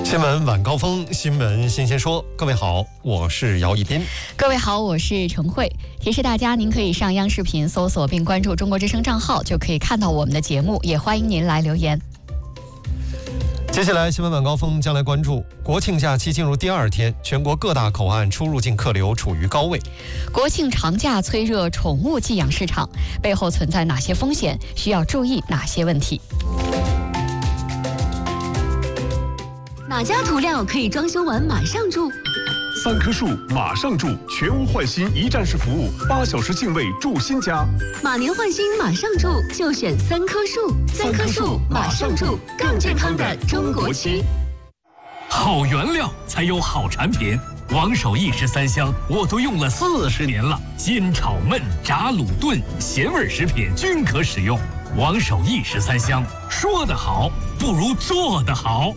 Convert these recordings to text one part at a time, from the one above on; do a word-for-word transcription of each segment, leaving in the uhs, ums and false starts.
新闻晚高峰，新闻新鲜说。各位好，我是姚一斌。 各位好，我是陈慧。提示大家，您可以上央视频搜索并关注中国之声账号，就可以看到我们的节目。也欢迎您来留言。 接下来，新闻晚高峰将来关注国庆假期进入第二天，全国各大口岸出入境客流处于高位。 国庆长假催热宠物寄养市场，背后存在哪些风险？需要注意哪些问题？ 哪家涂料可以装修完马上住？ 三棵树马上住，全屋换新一站式服务，八小时净位住新家。 马年换新马上住，就选三棵树。三棵树马上住，更健康的中国漆。 好原料才有好产品。王守义十三香我都用了四十年了，煎炒焖炸卤炖咸味食品均可使用。王守义十三香，说得好不如做得好。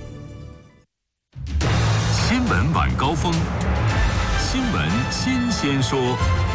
新闻晚高峰，新闻新鲜说。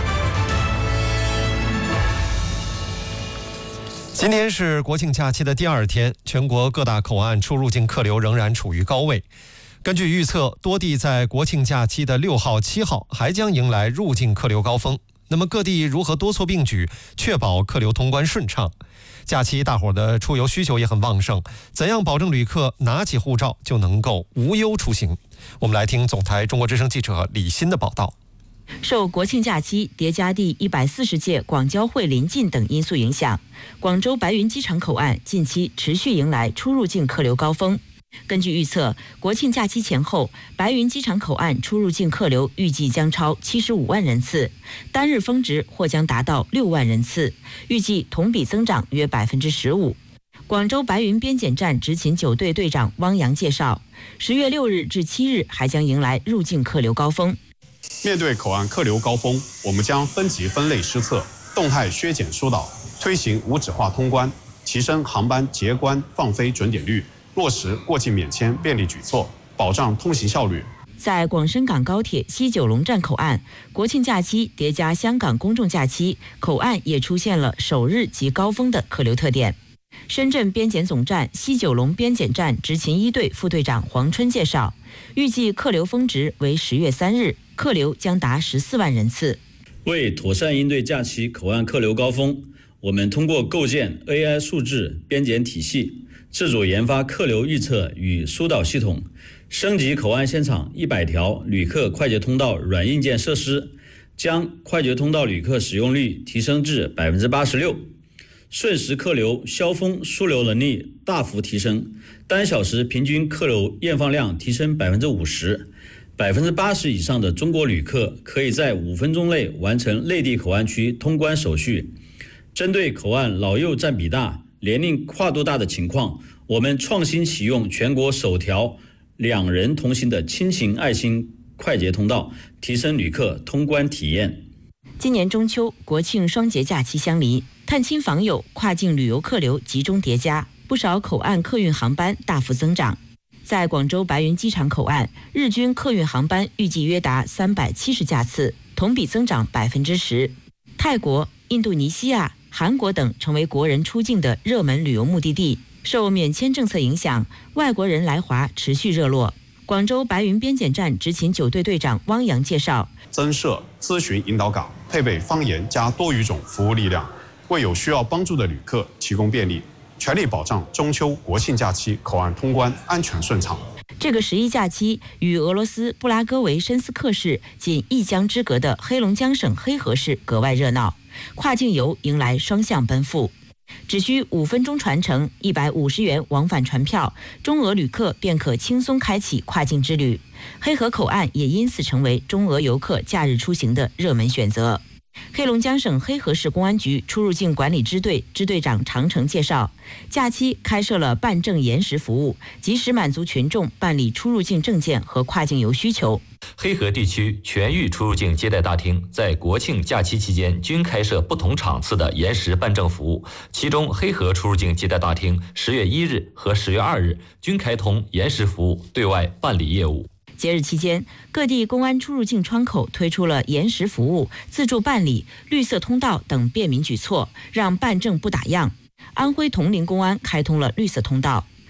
今天是国庆假期的第二天，全国各大口岸出入境客流仍然处于高位。根据预测，多地在国庆假期的六号、七号还将迎来入境客流高峰。那么各地如何多措并举，确保客流通关顺畅？假期大伙的出游需求也很旺盛，怎样保证旅客拿起护照就能够无忧出行？我们来听总台中国之声记者李欣的报道。 受国庆假期叠加第一百四十届广交会临近等因素影响，广州白云机场口岸近期持续迎来出入境客流高峰。根据预测，国庆假期前后，白云机场口岸出入境客流预计将超七十五万人次，单日峰值或将达到六万人次，预计同比增长约百分之十五。广州白云边检站执勤九队队长汪洋介绍，十月六日至七日还将迎来入境客流高峰。 面对口岸客流高峰，我们将分级分类施策，动态削减疏导，推行无纸化通关，提升航班结关放飞准点率，落实过境免签便利举措，保障通行效率。 在广深港高铁西九龙站口岸，国庆假期叠加香港公众假期，口岸也出现了首日即高峰的客流特点。深圳边检总站西九龙边检站执勤一队副队长黄春介绍，预计客流峰值为十月三日，客流将达十四万人次。 为妥善应对假期口岸客流高峰，我们通过构建 A I 数字边检体系，自主研发客流预测与疏导系统，升级口岸现场一百条旅客快捷通道软硬件设施，将快捷通道旅客使用率提升至 百分之八十六， 瞬时客流消峰疏流能力大幅提升，单小时平均客流验放量提升 百分之五十， 百分之八十 以上的中国旅客可以在五分钟内完成内地口岸区通关手续。针对口岸老幼占比大、年龄跨度大的情况，我们创新启用全国首条两人同行的亲情爱心快捷通道，提升旅客通关体验。 今年中秋、国庆双节假期相离，探亲访友、跨境旅游客流集中叠加，不少口岸客运航班大幅增长。在广州白云机场口岸，日均客运航班预计约达三百七十架次，同比增长百分之十。泰国、印度尼西亚、韩国等成为国人出境的热门旅游目的地。受免签政策影响，外国人来华持续热络。广州白云边检站执勤九队队长汪洋介绍， 增设咨询引导岗，配备方言加多语种服务力量，为有需要帮助的旅客提供便利，全力保障中秋国庆假期口岸通关安全顺畅。 这个十一假期与俄罗斯布拉戈维申斯克市仅一江之隔的黑龙江省黑河市格外热闹，跨境游迎来双向奔赴。只需五分钟传承，一百五十元往返船票，中俄旅客便可轻松开启跨境之旅。黑河口岸也因此成为中俄游客假日出行的热门选择。黑龙江省黑河市公安局出入境管理支队支队长常成介绍，假期开设了办证延时服务，及时满足群众办理出入境证件和跨境游需求。 黑河地区全域出入境接待大厅在国庆假期期间均开设不同场次的延时办证服务，其中黑河出入境接待大厅十月一日和十月二日均开通延时服务，对外办理业务。 节日期间，各地公安出入境窗口推出了延时服务、自助办理、绿色通道等便民举措，让办证不打烊。安徽铜陵公安开通了绿色通道。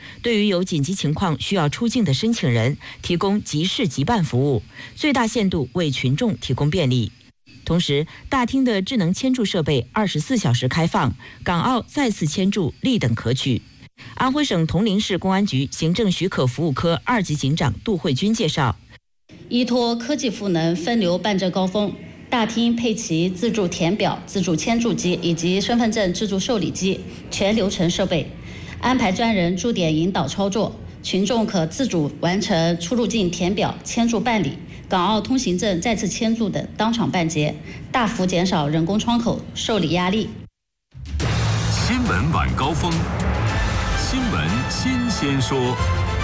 对于有紧急情况需要出境的申请人，提供即事即办服务，最大限度为群众提供便利。同时，大厅的智能签注设备二十四小时开放，港澳再次签注立等可取。安徽省铜陵市公安局行政许可服务科二级警长杜慧君介绍， 依托科技赋能分流办证高峰，大厅配齐自助填表、自助签注机以及身份证自助受理机全流程设备，安排专人驻点引导操作，群众可自主完成出入境填表、签注办理、港澳通行证再次签注等当场办结，大幅减少人工窗口受理压力。 新闻晚高峰，新闻新鲜说。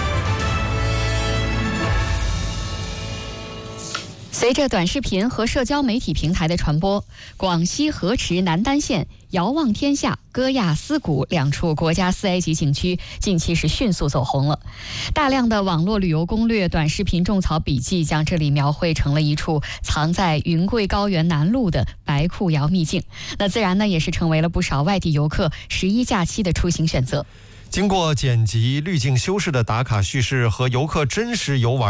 随着短视频和社交媒体平台的传播，广西河池南丹县遥望天下、歌亚思谷两处国家四 A 级景区近期是迅速走红了。大量的网络旅游攻略、短视频种草笔记将这里描绘成了一处藏在云贵高原南麓的白库窑秘境，那自然呢也是成为了不少外地游客十一假期的出行选择。 经过剪辑、滤镜修饰的打卡叙事和游客真实游玩